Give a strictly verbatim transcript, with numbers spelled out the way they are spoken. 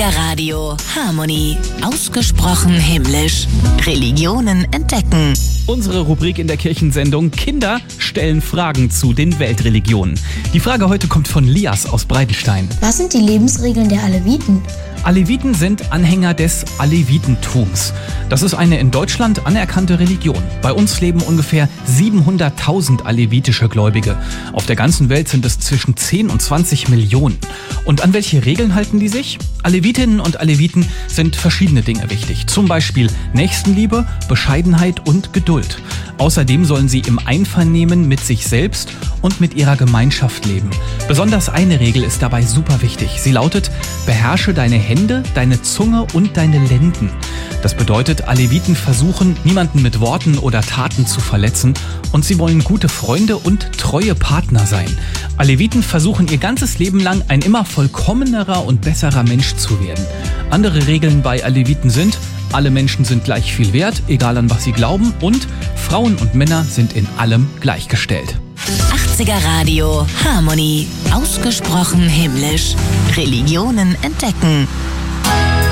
achtziger Radio Harmony. Ausgesprochen himmlisch. Religionen entdecken. Unsere Rubrik in der Kirchensendung Kinder stellen Fragen zu den Weltreligionen. Die Frage heute kommt von Lias aus Breitenstein. Was sind die Lebensregeln der Aleviten? Aleviten sind Anhänger des Alevitentums. Das ist eine in Deutschland anerkannte Religion. Bei uns leben ungefähr siebenhunderttausend alevitische Gläubige. Auf der ganzen Welt sind es zwischen zehn und zwanzig Millionen. Und an welche Regeln halten die sich? Alevitinnen und Aleviten sind verschiedene Dinge wichtig. Zum Beispiel Nächstenliebe, Bescheidenheit und Geduld. Außerdem sollen sie im Einvernehmen mit sich selbst und mit ihrer Gemeinschaft leben. Besonders eine Regel ist dabei super wichtig. Sie lautet: Beherrsche deine Hände, deine Zunge und deine Lenden. Das bedeutet, Aleviten versuchen, niemanden mit Worten oder Taten zu verletzen, und sie wollen gute Freunde und treue Partner sein. Aleviten versuchen ihr ganzes Leben lang, ein immer vollkommenerer und besserer Mensch zu werden. Andere Regeln bei Aleviten sind: Alle Menschen sind gleich viel wert, egal an was sie glauben, und Frauen und Männer sind in allem gleichgestellt. achtziger Radio Harmony. Ausgesprochen himmlisch. Religionen entdecken.